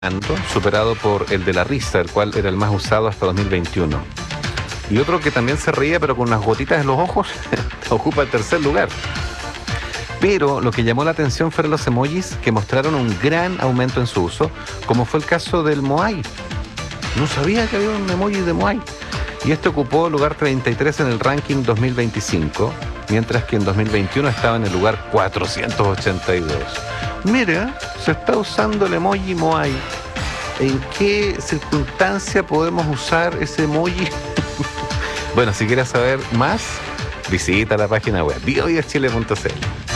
superado por el de la risa, el cual era el más usado hasta 2021. Y otro que también se reía, pero con unas gotitas en los ojos, ocupa el tercer lugar. Pero lo que llamó la atención fueron los emojis que mostraron un gran aumento en su uso, como fue el caso del Moai. No sabía que había un emoji de Moai. Y este ocupó el lugar 33 en el ranking 2025, mientras que en 2021 estaba en el lugar 482. Mira, se está usando el emoji Moai. ¿En qué circunstancia podemos usar ese emoji? Bueno, si quieres saber más, visita la página web biobiachile.cl.